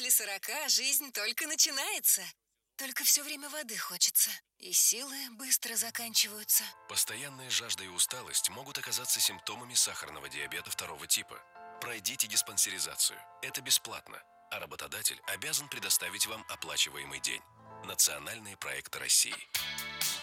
После 40 жизнь только начинается. Только все время воды хочется. И силы быстро заканчиваются. Постоянная жажда и усталость могут оказаться симптомами сахарного диабета второго типа. Пройдите диспансеризацию. Это бесплатно. А работодатель обязан предоставить вам оплачиваемый день. Национальные проекты России.